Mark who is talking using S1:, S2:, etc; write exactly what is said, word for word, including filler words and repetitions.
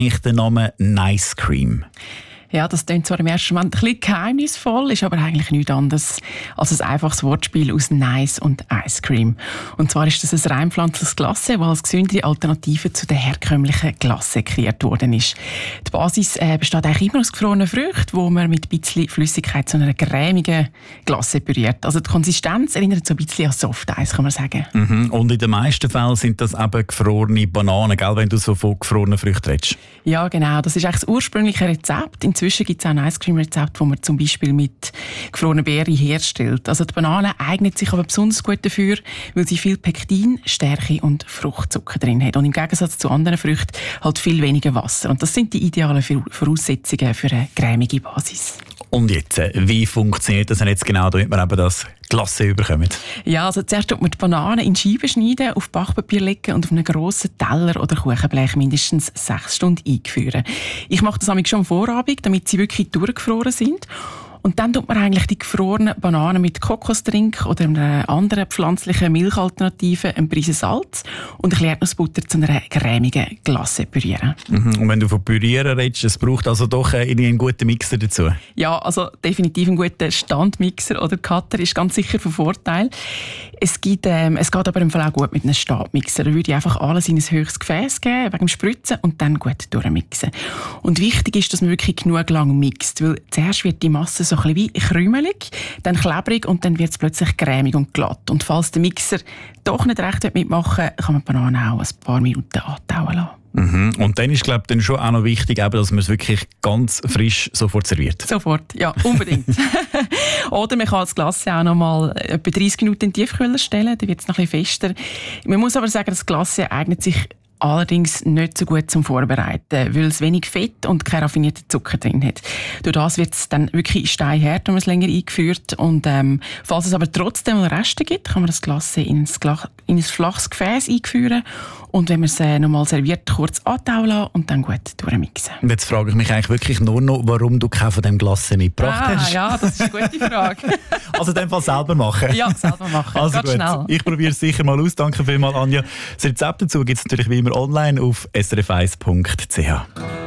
S1: ich den Namen Nice Cream?
S2: Ja, das klingt zwar im ersten Moment ein bisschen geheimnisvoll, ist aber eigentlich nichts anderes als ein einfaches Wortspiel aus Nice und Ice Cream. Und zwar ist das ein rein pflanzliches Glace, das als gesündere Alternative zu der herkömmlichen Glace kreiert worden ist. Die Basis äh, besteht eigentlich immer aus gefrorenen Früchten, wo man mit ein bisschen Flüssigkeit zu einer cremigen Glace püriert. Also die Konsistenz erinnert so ein bisschen an Softeis, kann man sagen.
S1: Mhm. Und in den meisten Fällen sind das eben gefrorene Bananen, gell, wenn du so von gefrorenen Früchten redest.
S2: Ja, genau. Das ist eigentlich das ursprüngliche Rezept. Inzwischen gibt es auch ein Ice Cream Rezept, das man zum Beispiel mit gefrorenen Beeren herstellt. Also die Banane eignet sich aber besonders gut dafür, weil sie viel Pektin, Stärke und Fruchtzucker drin hat. Und im Gegensatz zu anderen Früchten halt viel weniger Wasser. Und das sind die idealen Voraussetzungen für eine cremige Basis.
S1: Und jetzt, wie funktioniert das denn jetzt genau, damit wir eben das Glace bekommen?
S2: Ja, also zuerst tut man die Bananen in Scheiben schneiden, auf Backpapier legen und auf einen grossen Teller oder Kuchenblech mindestens sechs Stunden einführen. Ich mache das nämlich schon am Vorabend, damit sie wirklich durchgefroren sind. Und dann tut man eigentlich die gefrorenen Bananen mit Kokostrink oder einer anderen pflanzlichen Milchalternative, einem Prise Salz und ein bisschen Erdnussbutter zu einer cremigen Glace pürieren.
S1: Mhm. Und wenn du von Pürieren redest, es braucht also doch einen guten Mixer dazu?
S2: Ja, also definitiv ein guter Standmixer oder Cutter ist ganz sicher von Vorteil. Es, gibt, ähm, es geht aber im Fall auch gut mit einem Stabmixer. Da würde ich einfach alles in ein höchstes Gefäß geben, wegen dem Spritzen, und dann gut durchmixen. Und wichtig ist, dass man wirklich genug lang mixt, weil zuerst wird die Masse so ein bisschen wie krümelig, dann klebrig und dann wird es plötzlich cremig und glatt. Und falls der Mixer doch nicht recht mitmachen will, kann man die Bananen auch ein paar Minuten antauen lassen.
S1: Mhm. Und dann ist, glaube ich, dann schon auch noch wichtig, eben, dass man es wirklich ganz frisch sofort serviert.
S2: Sofort, ja, unbedingt. Oder man kann das Glas auch noch mal etwa dreißig Minuten in den Tiefkühler stellen, dann wird es noch ein bisschen fester. Man muss aber sagen, das Glas eignet sich allerdings nicht so gut zum Vorbereiten, weil es wenig Fett und kein raffinierter Zucker drin hat. Durch das wird es dann wirklich steinhart, wenn man es länger eingeführt. Und ähm, falls es aber trotzdem mal Reste gibt, kann man das Glas in ein, in ein flaches Gefäß einführen und wenn man es äh, nochmal serviert, kurz antauen lassen und dann gut durchmixen.
S1: Und jetzt frage ich mich eigentlich wirklich nur noch, warum du keinen von diesem Glas mitgebracht
S2: ah,
S1: hast.
S2: Ja, das ist eine gute Frage.
S1: Also in dem Fall selber machen?
S2: Ja, selber machen.
S1: Also
S2: Ganz
S1: gut,
S2: schnell.
S1: Ich probiere es sicher mal aus. Danke vielmals, Anja. Das Rezept dazu gibt es natürlich wie immer online auf s r f eins punkt c h.